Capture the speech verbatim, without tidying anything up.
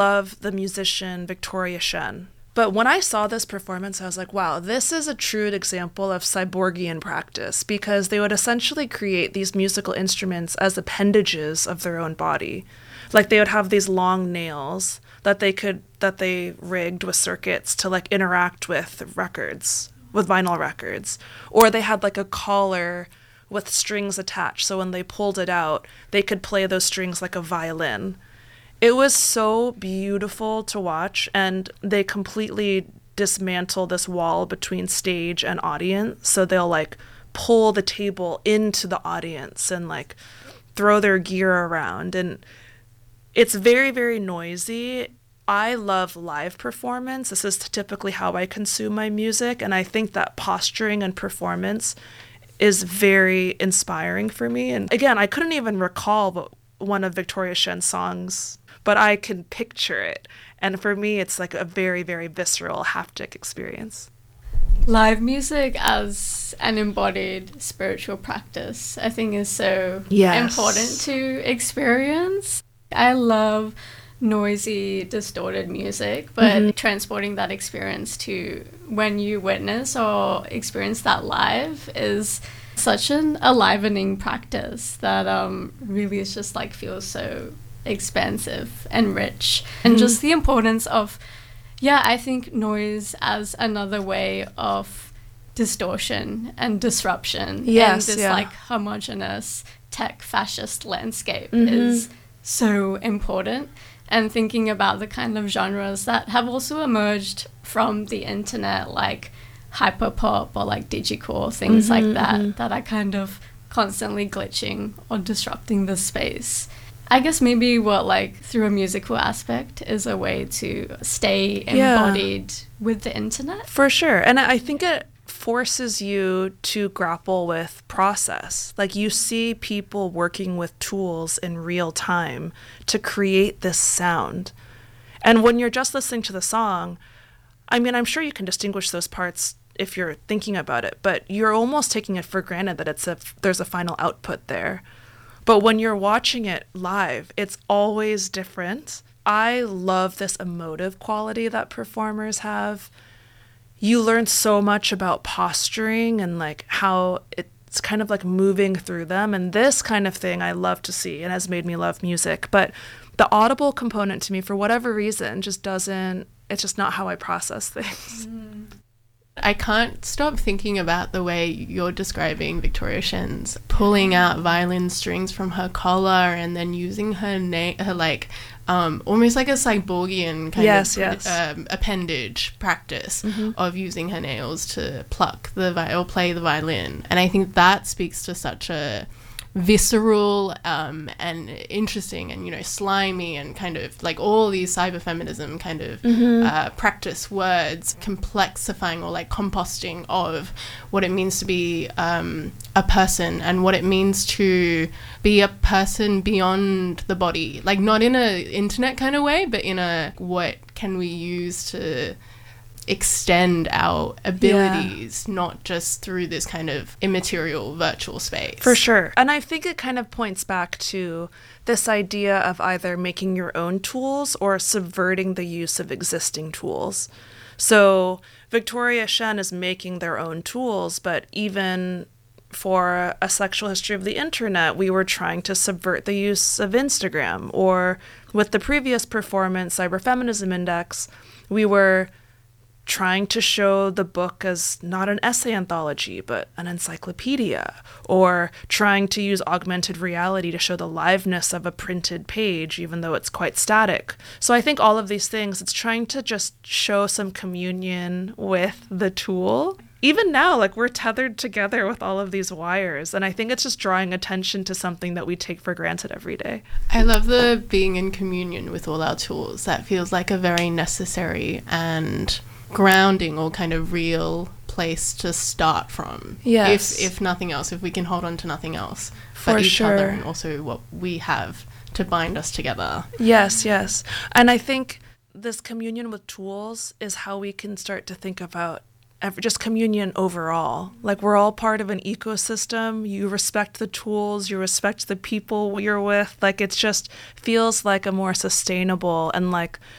Love the musician Victoria Shen. But when I saw this performance, I was like, wow, this is a true example of cyborgian practice, because they would essentially create these musical instruments as appendages of their own body. Like they would have these long nails that they could, that they rigged with circuits to like interact with records, with vinyl records. Or they had like a collar with strings attached. So when they pulled it out, they could play those strings like a violin. It was so beautiful to watch, and they completely dismantle this wall between stage and audience. So they'll like pull the table into the audience and like throw their gear around. And it's very, very noisy. I love live performance. This is typically how I consume my music. And I think that posturing and performance is very inspiring for me. And again, I couldn't even recall one of Victoria Shen's songs, but I can picture it. And for me, it's like a very, very visceral, haptic experience. Live music as an embodied spiritual practice, I think, is so yes. important to experience. I love noisy, distorted music, but mm-hmm. transporting that experience to when you witness or experience that live is such an enlivening practice that um, really is just like feels so expansive and rich. Mm-hmm. And just the importance of, yeah, I think noise as another way of distortion and disruption yes, in this yeah. like homogenous tech fascist landscape mm-hmm. is so important. And thinking about the kind of genres that have also emerged from the internet, like hyperpop or like digicore, things mm-hmm, like that, mm-hmm. that are kind of constantly glitching or disrupting the space. I guess maybe what like through a musical aspect is a way to stay embodied yeah. with the internet. For sure. And I think it forces you to grapple with process. Like you see people working with tools in real time to create this sound. And when you're just listening to the song, I mean, I'm sure you can distinguish those parts if you're thinking about it, but you're almost taking it for granted that it's a there's a final output there. But when you're watching it live, it's always different. I love this emotive quality that performers have. You learn so much about posturing and like how it's kind of like moving through them. And this kind of thing I love to see and has made me love music. But the audible component to me, for whatever reason, just doesn't, it's just not how I process things. Mm. I can't stop thinking about the way you're describing Victoria Shen's pulling out violin strings from her collar and then using her na- her like um, almost like a cyborgian kind yes, of yes. um, appendage practice mm-hmm. of using her nails to pluck the vi- or play the violin. And I think that speaks to such a visceral um, and interesting and, you know, slimy and kind of like all these cyberfeminism kind of mm-hmm. uh, practice words, complexifying or like composting of what it means to be um, a person and what it means to be a person beyond the body, like not in a internet kind of way, but in a what can we use to extend our abilities, yeah. not just through this kind of immaterial virtual space. For sure. And I think it kind of points back to this idea of either making your own tools or subverting the use of existing tools. So Victoria Shen is making their own tools, but even for A Sexual History of the Internet, we were trying to subvert the use of Instagram. Or with the previous performance, Cyberfeminism Index, we were trying to show the book as not an essay anthology, but an encyclopedia, or trying to use augmented reality to show the liveness of a printed page, even though it's quite static. So I think all of these things, it's trying to just show some communion with the tool. Even now, like we're tethered together with all of these wires, and I think it's just drawing attention to something that we take for granted every day. I love the being in communion with all our tools. That feels like a very necessary and grounding or kind of real place to start from. Yes. If if nothing else, if we can hold on to nothing else For but each sure. other and also what we have to bind us together. Yes, yes. And I think this communion with tools is how we can start to think about ev- just communion overall. Like we're all part of an ecosystem. You respect the tools, you respect the people you're with. Like it's just feels like a more sustainable and like